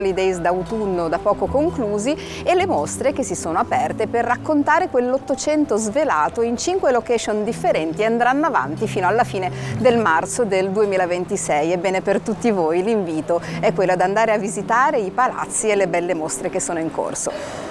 Holidays d'autunno da poco conclusi e le mostre che si sono aperte per raccontare quell'Ottocento svelato in 5 location differenti e andranno avanti fino alla fine del marzo del 2026. Ebbene, per tutti voi l'invito è quello ad andare a visitare i palazzi e le belle mostre che sono in corso.